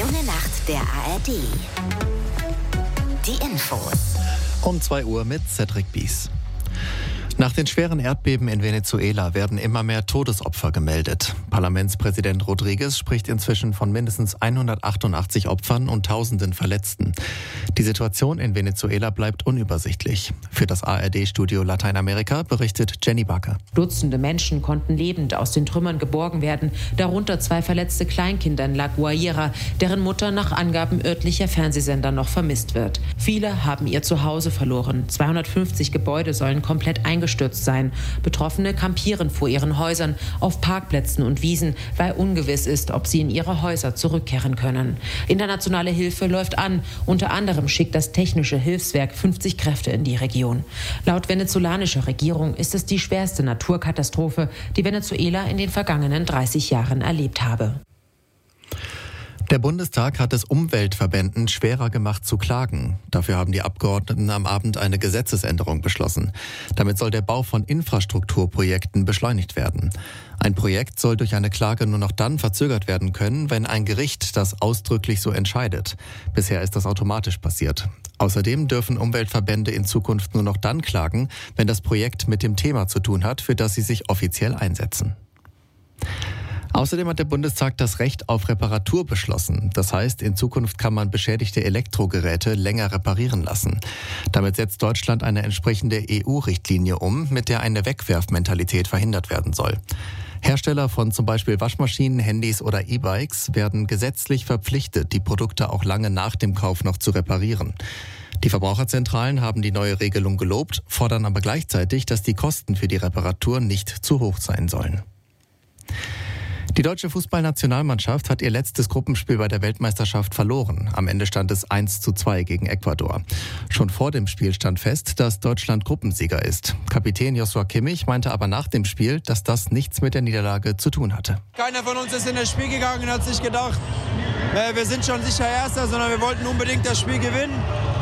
Junge Nacht der ARD. Die Infos. Um 2 Uhr mit Cedric Bies. Nach den schweren Erdbeben in Venezuela werden immer mehr Todesopfer gemeldet. Parlamentspräsident Rodriguez spricht inzwischen von mindestens 188 Opfern und Tausenden Verletzten. Die Situation in Venezuela bleibt unübersichtlich. Für das ARD-Studio Lateinamerika berichtet Jenny Barker. Dutzende Menschen konnten lebend aus den Trümmern geborgen werden, darunter 2 verletzte Kleinkinder in La Guaira, deren Mutter nach Angaben örtlicher Fernsehsender noch vermisst wird. Viele haben ihr Zuhause verloren. 250 Gebäude sollen komplett eingestürzt sein. Betroffene kampieren vor ihren Häusern, auf Parkplätzen und Wiesen, weil ungewiss ist, ob sie in ihre Häuser zurückkehren können. Internationale Hilfe läuft an. Unter anderem schickt das Technische Hilfswerk 50 Kräfte in die Region. Laut venezolanischer Regierung ist es die schwerste Naturkatastrophe, die Venezuela in den vergangenen 30 Jahren erlebt habe. Der Bundestag hat es Umweltverbänden schwerer gemacht zu klagen. Dafür haben die Abgeordneten am Abend eine Gesetzesänderung beschlossen. Damit soll der Bau von Infrastrukturprojekten beschleunigt werden. Ein Projekt soll durch eine Klage nur noch dann verzögert werden können, wenn ein Gericht das ausdrücklich so entscheidet. Bisher ist das automatisch passiert. Außerdem dürfen Umweltverbände in Zukunft nur noch dann klagen, wenn das Projekt mit dem Thema zu tun hat, für das sie sich offiziell einsetzen. Außerdem hat der Bundestag das Recht auf Reparatur beschlossen. Das heißt, in Zukunft kann man beschädigte Elektrogeräte länger reparieren lassen. Damit setzt Deutschland eine entsprechende EU-Richtlinie um, mit der eine Wegwerfmentalität verhindert werden soll. Hersteller von zum Beispiel Waschmaschinen, Handys oder E-Bikes werden gesetzlich verpflichtet, die Produkte auch lange nach dem Kauf noch zu reparieren. Die Verbraucherzentralen haben die neue Regelung gelobt, fordern aber gleichzeitig, dass die Kosten für die Reparatur nicht zu hoch sein sollen. Die deutsche Fußballnationalmannschaft hat ihr letztes Gruppenspiel bei der Weltmeisterschaft verloren. Am Ende stand es 1:2 gegen Ecuador. Schon vor dem Spiel stand fest, dass Deutschland Gruppensieger ist. Kapitän Joshua Kimmich meinte aber nach dem Spiel, dass das nichts mit der Niederlage zu tun hatte. Keiner von uns ist in das Spiel gegangen und hat sich gedacht, wir sind schon sicher Erster, sondern wir wollten unbedingt das Spiel gewinnen.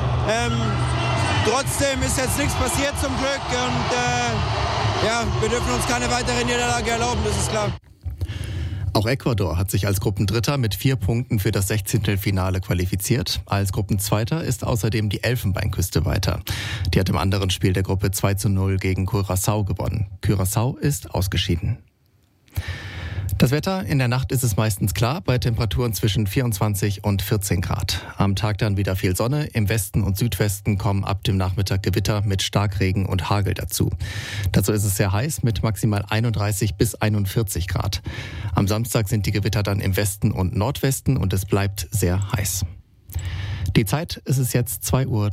Trotzdem ist jetzt nichts passiert zum Glück und wir dürfen uns keine weitere Niederlage erlauben, das ist klar. Auch Ecuador hat sich als Gruppendritter mit 4 Punkten für das 16. Finale qualifiziert. Als Gruppenzweiter ist außerdem die Elfenbeinküste weiter. Die hat im anderen Spiel der Gruppe 2:0 gegen Curaçao gewonnen. Curaçao ist ausgeschieden. Das Wetter: In der Nacht ist es meistens klar, bei Temperaturen zwischen 24 und 14 Grad. Am Tag dann wieder viel Sonne. Im Westen und Südwesten kommen ab dem Nachmittag Gewitter mit Starkregen und Hagel dazu. Dazu ist es sehr heiß mit maximal 31 bis 41 Grad. Am Samstag sind die Gewitter dann im Westen und Nordwesten und es bleibt sehr heiß. Die Zeit ist es jetzt 2:03 Uhr.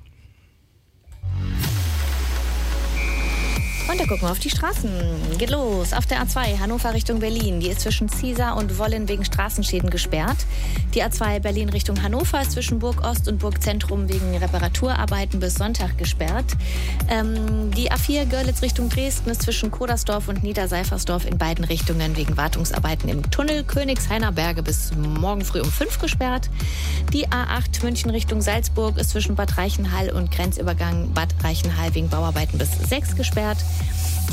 Und da gucken wir auf die Straßen. Geht los. Auf der A2 Hannover Richtung Berlin. Die ist zwischen Ziesar und Wollin wegen Straßenschäden gesperrt. Die A2 Berlin Richtung Hannover ist zwischen Burg Ost und Burg Zentrum wegen Reparaturarbeiten bis Sonntag gesperrt. Die A4 Görlitz Richtung Dresden ist zwischen Kodersdorf und Niederseifersdorf in beiden Richtungen wegen Wartungsarbeiten im Tunnel Königshainer Berge bis morgen früh um 5 gesperrt. Die A8 München Richtung Salzburg ist zwischen Bad Reichenhall und Grenzübergang Bad Reichenhall wegen Bauarbeiten bis 6 gesperrt.